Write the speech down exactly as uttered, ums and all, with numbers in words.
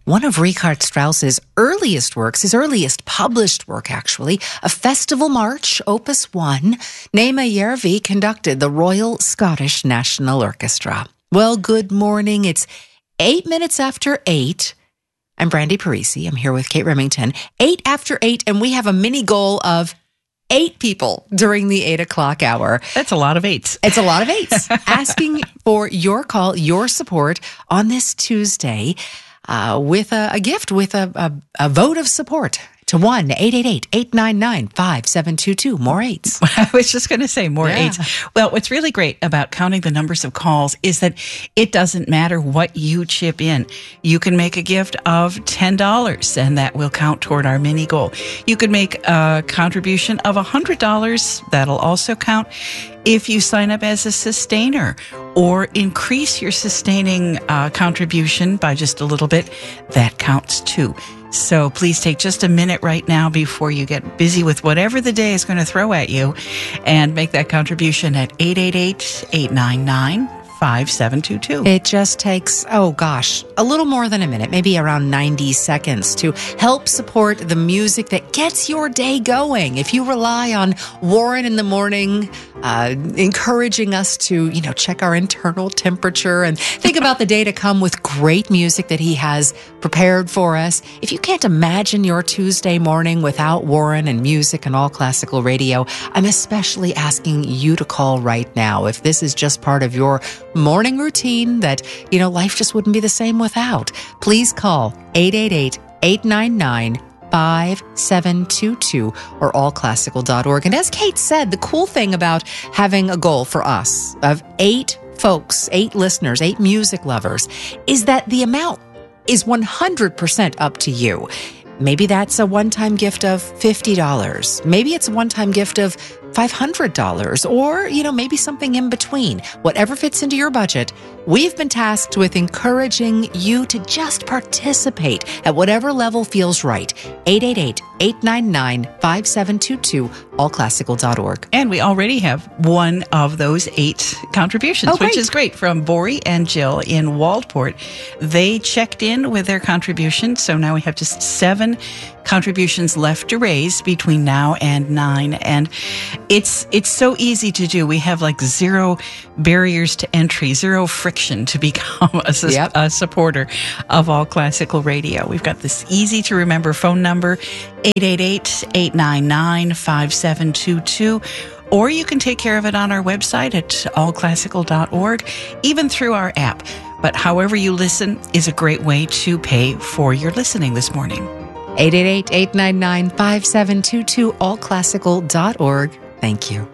one of Richard Strauss's earliest works, his earliest published work, actually, a festival march, Opus one, Nema Järvi conducted the Royal Scottish National Orchestra. Well, good morning. It's eight minutes after eight. I'm Brandy Parisi. I'm here with Kate Remington. Eight after eight, and we have a mini goal of eight people during the eight o'clock hour. That's a lot of eights. It's a lot of eights. Asking for your call, your support on this Tuesday uh, with a, a gift, with a, a, a vote of support to one eight eight eight, eight nine nine, five seven two two. More eights. I was just going to say more Yeah. eights. Well, what's really great about counting the numbers of calls is that it doesn't matter what you chip in. You can make a gift of ten dollars, and that will count toward our mini goal. You could make a contribution of one hundred dollars. That'll also count. If you sign up as a sustainer or increase your sustaining uh, contribution by just a little bit, that counts too. So please take just a minute right now before you get busy with whatever the day is going to throw at you and make that contribution at eight eight eight, eight nine nine, five seven two two. It just takes, oh gosh, a little more than a minute, maybe around ninety seconds to help support the music that gets your day going. If you rely on Warren in the morning, uh, encouraging us to, you know, check our internal temperature and think about the day to come with great music that he has prepared for us. If you can't imagine your Tuesday morning without Warren and music and all classical radio, I'm especially asking you to call right now. If this is just part of your morning routine that, you know, life just wouldn't be the same without, please call eight eight eight, eight nine nine, five seven two two or all classical dot org. And as Kate said, the cool thing about having a goal for us of eight folks, eight listeners, eight music lovers, is that the amount is one hundred percent up to you. Maybe that's a one-time gift of fifty dollars. Maybe it's a one-time gift of five hundred dollars, or, you know, maybe something in between. Whatever fits into your budget, we've been tasked with encouraging you to just participate at whatever level feels right. eight eight eight, eight nine nine, five seven two two, all classical dot org. And we already have one of those eight contributions, Oh, great. which is great, from Bori and Jill in Waldport. They checked in with their contribution, so now we have just seven contributions left to raise between now and nine. And it's it's so easy to do. We have like zero barriers to entry, zero friction to become a, sus- Yep. a supporter of All Classical Radio. We've got this easy to remember phone number, eight eight eight, eight nine nine, five seven two two. Or you can take care of it on our website at all classical dot org, even through our app. But however you listen is a great way to pay for your listening this morning. eight eight eight, eight nine nine, five seven two two, all classical dot org. Thank you.